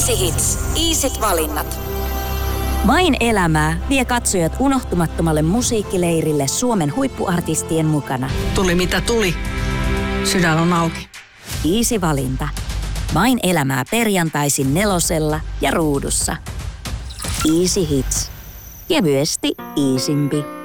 Easy Hits. Easyt valinnat. Vain elämää vie katsojat unohtumattomalle musiikkileirille Suomen huippuartistien mukana. Tuli mitä tuli. Sydän on auki. Easy valinta. Vain elämää perjantaisin 4:lla ja Ruudussa. Easy Hits. Kevyesti easympi.